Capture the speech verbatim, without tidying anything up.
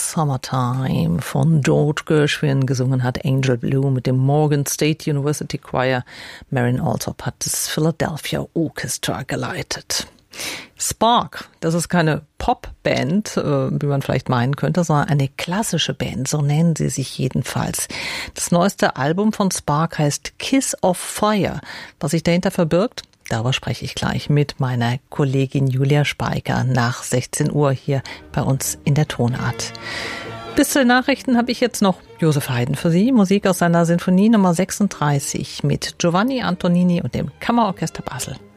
Summertime von George Gershwin. Gesungen hat Angel Blue mit dem Morgan State University Choir. Marin Alsop hat das Philadelphia Orchestra geleitet. Spark, das ist keine Popband, wie man vielleicht meinen könnte, sondern eine klassische Band, so nennen sie sich jedenfalls. Das neueste Album von Spark heißt Kiss of Fire. Was sich dahinter verbirgt, darüber spreche ich gleich mit meiner Kollegin Julia Speiker nach sechzehn Uhr hier bei uns in der Tonart. Bis zu den Nachrichten habe ich jetzt noch Josef Haydn für Sie. Musik aus seiner Sinfonie Nummer sechsunddreißig mit Giovanni Antonini und dem Kammerorchester Basel.